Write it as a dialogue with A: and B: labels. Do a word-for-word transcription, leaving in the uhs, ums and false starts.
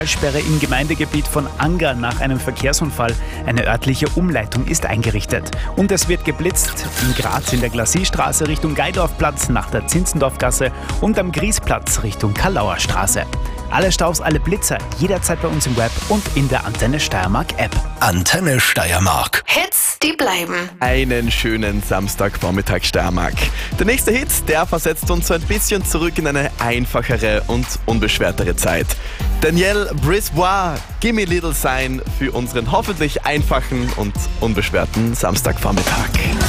A: Sperre im Gemeindegebiet von Anger nach einem Verkehrsunfall. Eine örtliche Umleitung ist eingerichtet. Und es wird geblitzt in Graz in der Glassiestraße Richtung Geidorfplatz nach der Zinzendorfgasse und am Griesplatz Richtung Kalauer Straße. Alle Staus, alle Blitzer jederzeit bei uns im Web und in der Antenne Steiermark App.
B: Antenne Steiermark.
C: Hits, die bleiben.
D: Einen schönen Samstagvormittag Steiermark. Der nächste Hit, der versetzt uns so ein bisschen zurück in eine einfachere und unbeschwertere Zeit. Danielle Brisbois, Gimme Little Sign für unseren hoffentlich einfachen und unbeschwerten Samstagvormittag.